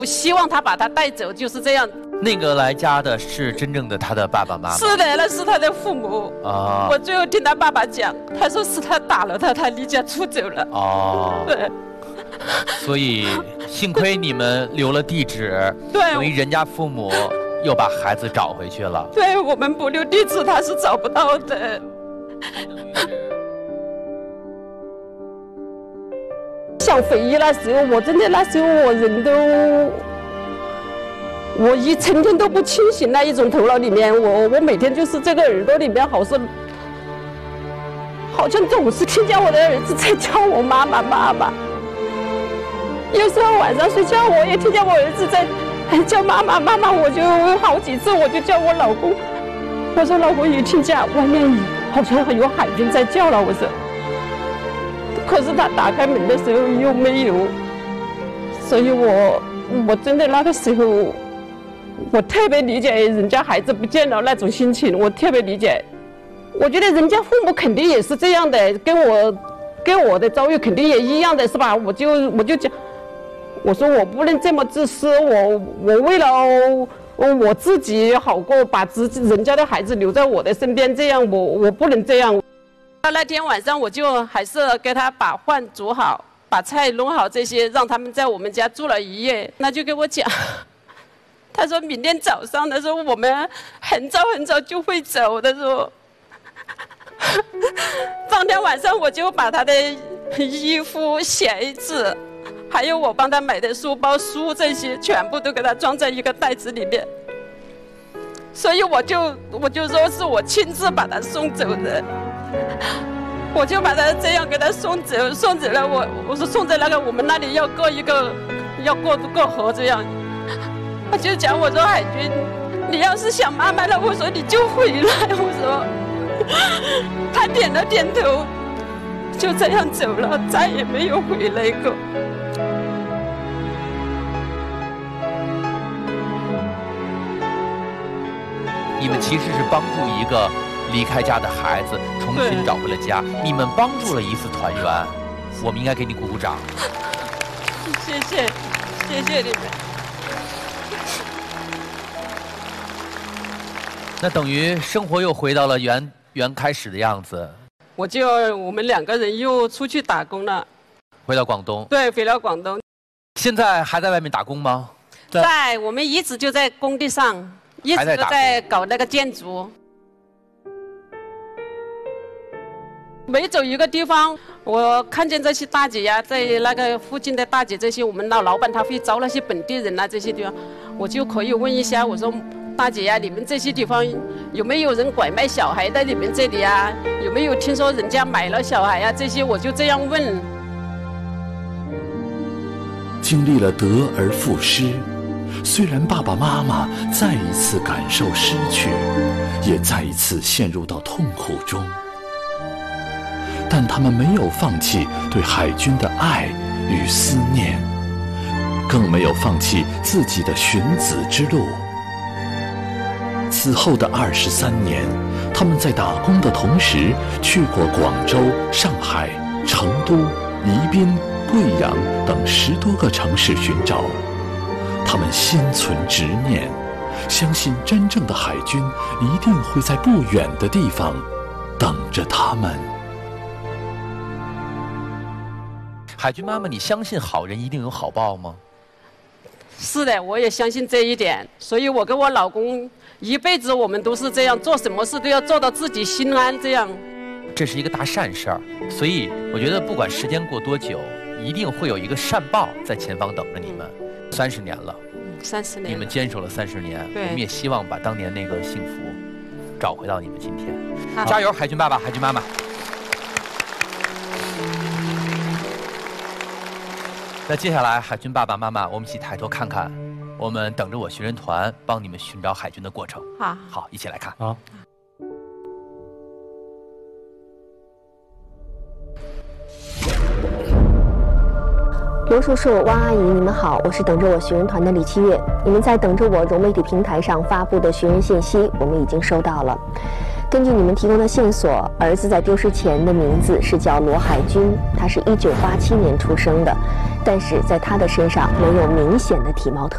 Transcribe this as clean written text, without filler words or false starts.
我希望他把他带走，就是这样。 那个来家的是真正的他的爸爸妈妈？ 是的，那是他的父母。 啊。 我最后听他爸爸讲，他说是他打了他，他离家出走了。 哦。 对。 所以幸亏你们留了地址， 对， 等于人家父母又把孩子找回去了。 对，我们不留地址，他是找不到的。想回忆那时候，我真的那时候我人都，我成天都不清醒那一种头脑里面，我每天就是这个耳朵里面好像总是听见我的儿子在叫我妈妈妈妈。有时候晚上睡觉，我也听见我儿子在叫妈妈妈妈，我就好几次我就叫我老公，我说老公也听见外面好像有海军在叫了，我说，可是他打开门的时候又没有，所以我真的那个时候，我特别理解人家孩子不见了那种心情，我特别理解。我觉得人家父母肯定也是这样的，跟我的遭遇肯定也一样的，是吧？我就讲。我说我不能这么自私，我为了我自己好过，把人家的孩子留在我的身边，这样我不能这样。那天晚上我就还是给他把饭煮好，把菜弄好这些，让他们在我们家住了一夜。那就跟我讲，他说明天早上的时候我们很早就会走的时候。当天晚上我就把他的衣服、鞋子。还有我帮他买的书包、书这些，全部都给他装在一个袋子里面。所以我就说是我亲自把他送走的，我就把他这样给他送走了。我说送在那个我们那里要过河这样。我就讲我说海军，你要是想妈妈了，我说你就回来。我说，他点了点头，就这样走了，再也没有回来过。 你们其实是帮助一个离开家的孩子重新找回了家，你们帮助了一次团圆，我们应该给你鼓鼓掌。 谢谢你们。 那等于生活又回到了原开始的样子。 我们2个人又出去打工了， 回到广东。 对，回到广东。现在还在外面打工吗？ 在，我们一直就在工地上。一直都在搞那个建筑，每走一个地方，我看见这些大姐呀，在那个附近的大姐，这些我们老板他会招那些本地人啊，这些地方，我就可以问一下，我说大姐呀，你们这些地方有没有人拐卖小孩在你们这里啊？有没有听说人家买了小孩啊？这些我就这样问。 经历了得而复失。虽然爸爸妈妈再一次感受失去，也再一次陷入到痛苦中，但他们没有放弃对海军的爱与思念，更没有放弃自己的寻子之路。此后的23年，他们在打工的同时，去过广州、上海、成都、宜宾、贵阳等10多个城市寻找。他们心存执念，相信真正的海军一定会在不远的地方等着他们。 海军妈妈，你相信好人一定有好报吗？ 是的，我也相信这一点，所以我跟我老公一辈子我们都是这样，做什么事都要做到自己心安，这样。 这是一个大善事儿，所以我觉得不管时间过多久，一定会有一个善报在前方等着你们。30年了 ，30年， 你们坚守了30年，我们也希望把当年那个幸福找回到你们今天。加油，海军爸爸，海军妈妈！那接下来，海军爸爸妈妈，我们一起抬头看看，我们等着我寻人团帮你们寻找海军的过程。好，一起来看。 好。 罗叔叔、汪阿姨，你们好，我是等着我寻人团的李七月。你们在等着我融媒体平台上发布的寻人信息，我们已经收到了。根据你们提供的线索，儿子在丢失前的名字是叫罗海军，他是1987年出生的，但是在他的身上没有明显的体貌特